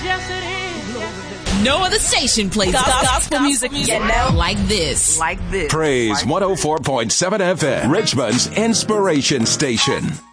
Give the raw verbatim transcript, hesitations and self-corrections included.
No other station plays gospel, gospel music, music like this. Like this. Praise like one oh four point seven F M, Richmond's inspiration station.